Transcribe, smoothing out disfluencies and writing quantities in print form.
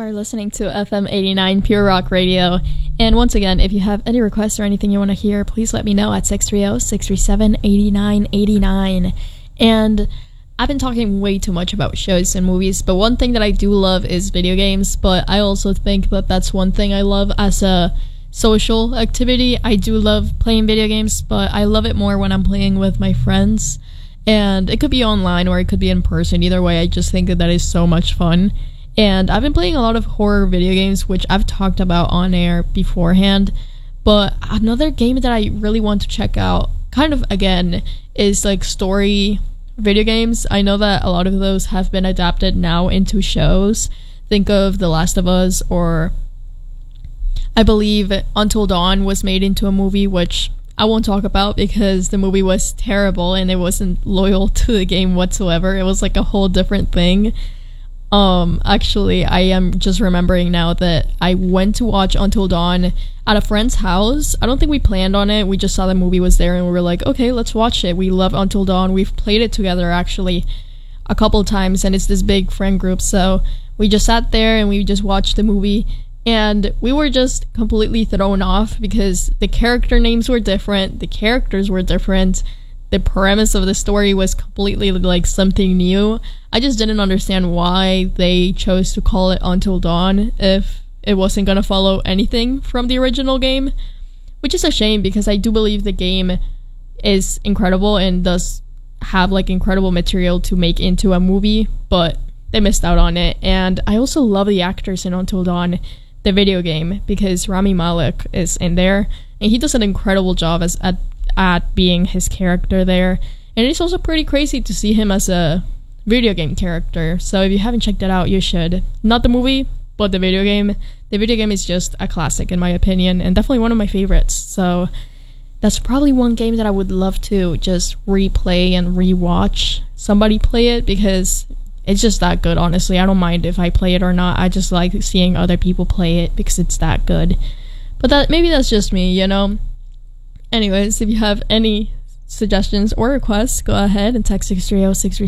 are listening to FM 89 Pure Rock Radio. And once again, if you have any requests or anything you want to hear, please let me know at 630-637-8989. And I've been talking way too much about shows and movies, but one thing that I do love is video games, but I also think that that's one thing I love as a social activity. I do love playing video games, but I love it more when I'm playing with my friends. And it could be online or it could be in person. Either way, I just think that is so much fun. And I've been playing a lot of horror video games, which I've talked about on air beforehand. But another game that I really want to check out, kind of again, is like story video games. I know that a lot of those have been adapted now into shows. Think of The Last of Us, or I believe Until Dawn was made into a movie, which I won't talk about because the movie was terrible and it wasn't loyal to the game whatsoever. It was like a whole different thing. Actually, I am just remembering now that I went to watch Until Dawn at a friend's house. I don't think we planned on it. We just saw the movie was there and we were like, okay, let's watch it. We love Until Dawn. We've played it together actually a couple times, and it's this big friend group. So we just sat there and we just watched the movie. And we were just completely thrown off because the character names were different, the characters were different, the premise of the story was completely like something new. I just didn't understand why they chose to call it Until Dawn if it wasn't going to follow anything from the original game, which is a shame because I do believe the game is incredible and does have like incredible material to make into a movie, but they missed out on it. And I also love the actors in Until Dawn, the video game, because Rami Malek is in there and he does an incredible job at being his character there, and it's also pretty crazy to see him as a video game character. So if you haven't checked it out, you should. Not the movie, but the video game. The video game is just a classic in my opinion, and definitely one of my favorites. So that's probably one game that I would love to just replay and rewatch somebody play it, because it's just that good. Honestly, I don't mind if I play it or not. I just like seeing other people play it because it's that good. But maybe that's just me, you know. Anyways, if you have any suggestions or requests, go ahead and text 630-637